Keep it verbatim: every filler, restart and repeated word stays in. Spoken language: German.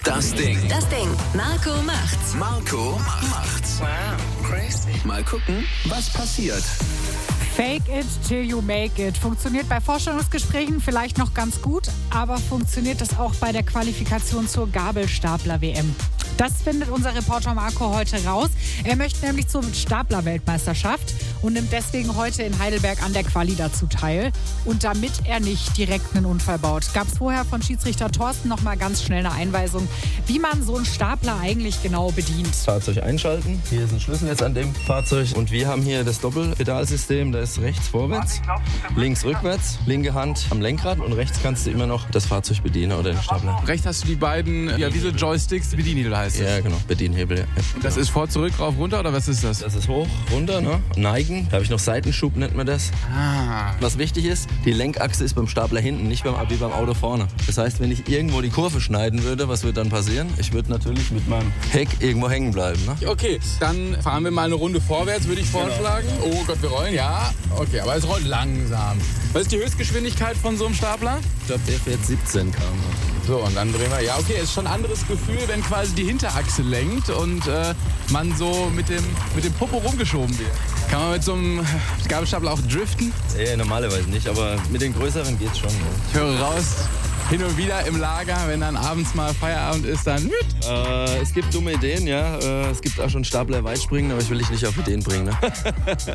Das Ding. Das Ding. Marco macht's. Marco macht's. Wow, crazy. Mal gucken, was passiert. Fake it till you make it. Funktioniert bei Vorstellungsgesprächen vielleicht noch ganz gut, aber funktioniert das auch bei der Qualifikation zur Gabelstapler-W M? Das findet unser Reporter Marco heute raus. Er möchte nämlich zur Stapler-Weltmeisterschaft und nimmt deswegen heute in Heidelberg an der Quali dazu teil. Und damit er nicht direkt einen Unfall baut, gab es vorher von Schiedsrichter Thorsten noch mal ganz schnell eine Einweisung, wie man so einen Stapler eigentlich genau bedient. Fahrzeug einschalten. Hier ist ein Schlüssel jetzt an dem Fahrzeug. Und wir haben hier das Doppelpedalsystem. Da ist rechts vorwärts, links rückwärts, linke Hand am Lenkrad und rechts kannst du immer noch das Fahrzeug bedienen oder den Stapler. Rechts hast du die beiden, ja, wie so Joysticks, Bedienhebel heißt das. Ja, genau, Bedienhebel. Ja. Das ist vor, zurück, rauf, runter oder was ist das? Das ist hoch, runter, ne? Neigen. Da habe ich noch Seitenschub, nennt man das. Ah. Was wichtig ist, die Lenkachse ist beim Stapler hinten, nicht beim, wie beim Auto vorne. Das heißt, wenn ich irgendwo die Kurve schneiden würde, was würde dann passieren? Ich würde natürlich mit meinem Heck irgendwo hängen bleiben. Ne? Okay, dann fahren wir mal eine Runde vorwärts, würde ich vorschlagen. Genau. Oh Gott, wir rollen, ja. Okay, aber es rollt langsam. Was ist die Höchstgeschwindigkeit von so einem Stapler? Ich glaube, der fährt siebzehn Kilometer pro Stunde. So, und dann drehen wir. Ja, okay, ist schon ein anderes Gefühl, wenn quasi die Hinterachse lenkt und äh, man so mit dem, mit dem Popo rumgeschoben wird. Kann man mit so einem Gabelstapler auch driften? Nee, normalerweise nicht, aber mit den größeren geht's schon. Ne? Ich höre raus, hin und wieder im Lager, wenn dann abends mal Feierabend ist, dann mit. Äh, es gibt dumme Ideen, ja. Äh, es gibt auch schon Stapler Weitspringen, aber ich will dich nicht auf Ideen bringen. Ne?